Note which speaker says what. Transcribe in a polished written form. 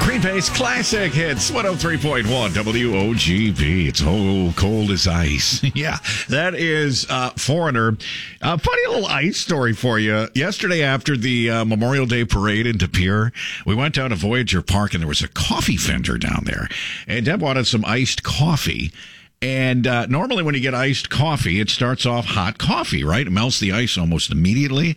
Speaker 1: Green Bay's classic hits, 103.1 WOGB. It's cold as ice. Yeah, that is Foreigner. Funny little ice story for you. Yesterday after the Memorial Day parade in De Pere, we went down to Voyager Park and there was a coffee vendor down there. And Deb wanted some iced coffee. And normally when you get iced coffee, it starts off hot coffee, right? It melts the ice almost immediately.